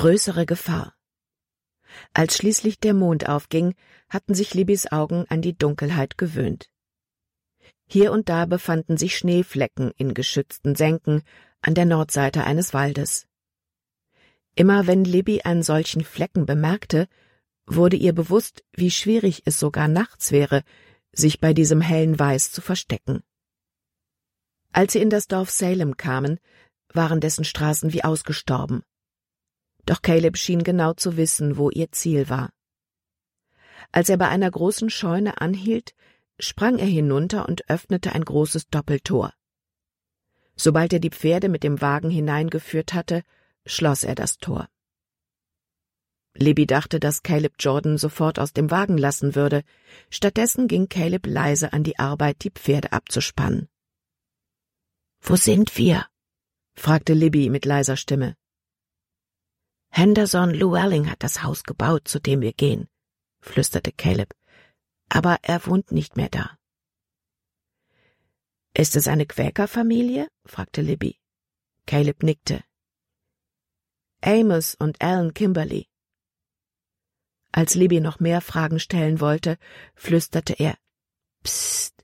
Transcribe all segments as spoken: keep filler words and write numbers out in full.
Größere Gefahr. Als schließlich der Mond aufging, hatten sich Libbys Augen an die Dunkelheit gewöhnt. Hier und da befanden sich Schneeflecken in geschützten Senken an der Nordseite eines Waldes. Immer wenn Libby einen solchen Flecken bemerkte, wurde ihr bewusst, wie schwierig es sogar nachts wäre, sich bei diesem hellen Weiß zu verstecken. Als sie in das Dorf Salem kamen, waren dessen Straßen wie ausgestorben. Doch Caleb schien genau zu wissen, wo ihr Ziel war. Als er bei einer großen Scheune anhielt, sprang er hinunter und öffnete ein großes Doppeltor. Sobald er die Pferde mit dem Wagen hineingeführt hatte, schloss er das Tor. Libby dachte, dass Caleb Jordan sofort aus dem Wagen lassen würde. Stattdessen ging Caleb leise an die Arbeit, die Pferde abzuspannen. »Wo sind wir?« fragte Libby mit leiser Stimme. »Henderson Llewellyn hat das Haus gebaut, zu dem wir gehen«, flüsterte Caleb, »aber er wohnt nicht mehr da.« »Ist es eine Quäkerfamilie?« fragte Libby. Caleb nickte. »Amos und Alan Kimberly.« Als Libby noch mehr Fragen stellen wollte, flüsterte er, »Psst.«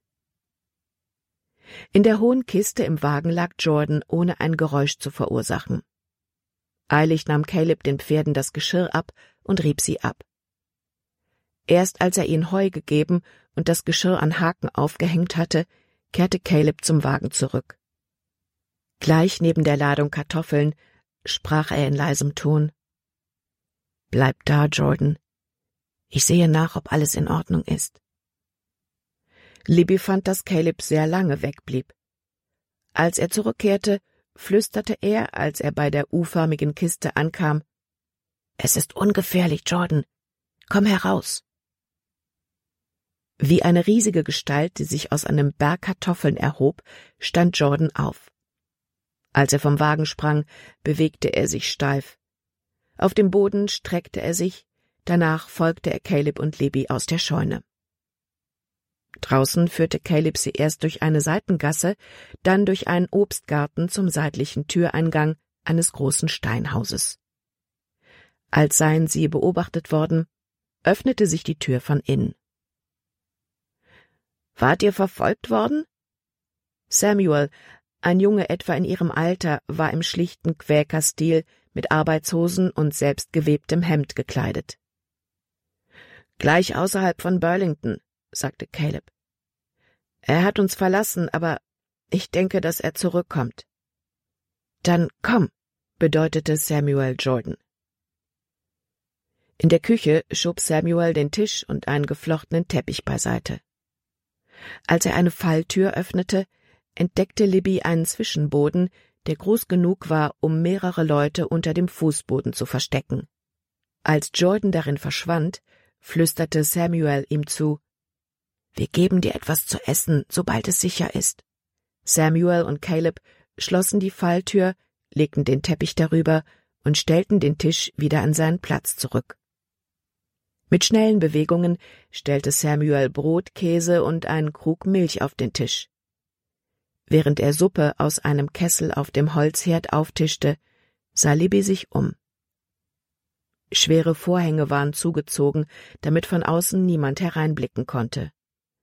In der hohen Kiste im Wagen lag Jordan, ohne ein Geräusch zu verursachen. Eilig nahm Caleb den Pferden das Geschirr ab und rieb sie ab. Erst als er ihnen Heu gegeben und das Geschirr an Haken aufgehängt hatte, kehrte Caleb zum Wagen zurück. Gleich neben der Ladung Kartoffeln sprach er in leisem Ton. »Bleib da, Jordan. Ich sehe nach, ob alles in Ordnung ist.« Libby fand, dass Caleb sehr lange wegblieb. Als er zurückkehrte, flüsterte er, als er bei der U-förmigen Kiste ankam, »Es ist ungefährlich, Jordan. Komm heraus.« Wie eine riesige Gestalt, die sich aus einem Berg Kartoffeln erhob, stand Jordan auf. Als er vom Wagen sprang, bewegte er sich steif. Auf dem Boden streckte er sich, danach folgte er Caleb und Libby aus der Scheune. Draußen führte Caleb sie erst durch eine Seitengasse, dann durch einen Obstgarten zum seitlichen Türeingang eines großen Steinhauses. Als seien sie beobachtet worden, öffnete sich die Tür von innen. »Wart ihr verfolgt worden?« Samuel, ein Junge etwa in ihrem Alter, war im schlichten Quäkerstil mit Arbeitshosen und selbstgewebtem Hemd gekleidet. »Gleich außerhalb von Burlington«, sagte Caleb. »Er hat uns verlassen, aber ich denke, dass er zurückkommt.« »Dann komm«, bedeutete Samuel Jordan. In der Küche schob Samuel den Tisch und einen geflochtenen Teppich beiseite. Als er eine Falltür öffnete, entdeckte Libby einen Zwischenboden, der groß genug war, um mehrere Leute unter dem Fußboden zu verstecken. Als Jordan darin verschwand, flüsterte Samuel ihm zu, »Wir geben dir etwas zu essen, sobald es sicher ist.« Samuel und Caleb schlossen die Falltür, legten den Teppich darüber und stellten den Tisch wieder an seinen Platz zurück. Mit schnellen Bewegungen stellte Samuel Brot, Käse und einen Krug Milch auf den Tisch. Während er Suppe aus einem Kessel auf dem Holzherd auftischte, sah Libby sich um. Schwere Vorhänge waren zugezogen, damit von außen niemand hereinblicken konnte.